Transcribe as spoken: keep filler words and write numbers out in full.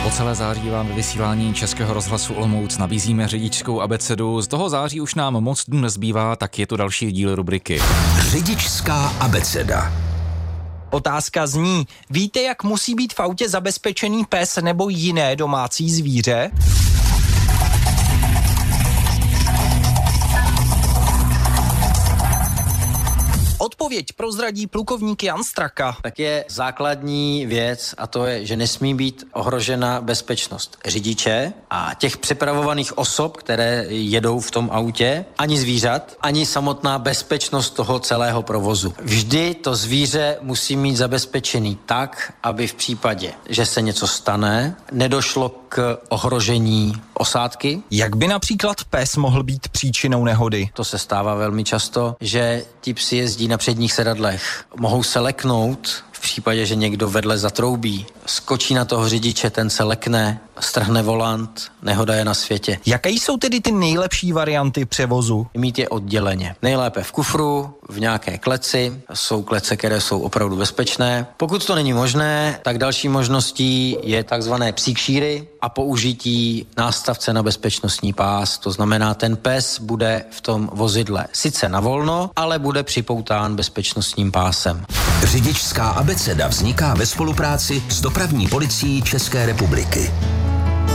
Po celé září vám ve vysílání Českého rozhlasu Olomouc nabízíme řidičskou abecedu. Z toho září už nám moc dnů nezbývá, tak je to další díl rubriky. Řidičská abeceda. Otázka zní, víte, jak musí být v autě zabezpečený pes nebo jiné domácí zvíře? Odpověď prozradí plukovník Jan Straka. Tak je základní věc a to je, že nesmí být ohrožena bezpečnost řidiče a těch přepravovaných osob, které jedou v tom autě, ani zvířat, ani samotná bezpečnost toho celého provozu. Vždy to zvíře musí mít zabezpečený tak, aby v případě, že se něco stane, nedošlo k ohrožení osádky. Jak by například pes mohl být příčinou nehody? To se stává velmi často, že ti psi jezdí na předních sedadlech. Mohou se leknout v případě, že někdo vedle zatroubí. Skočí na toho řidiče, ten se lekne, strhne volant, nehoda je na světě. Jaké jsou tedy ty nejlepší varianty převozu? Mít je odděleně. Nejlépe v kufru, v nějaké kleci. Jsou klece, které jsou opravdu bezpečné. Pokud to není možné, tak další možností je takzvané psí kšíry a použití nástavce na bezpečnostní pás. To znamená, ten pes bude v tom vozidle sice na volno, ale bude připoután bezpečnostním pásem. Řidičská abeceda vzniká ve spolupráci s Dopravní policií České republiky.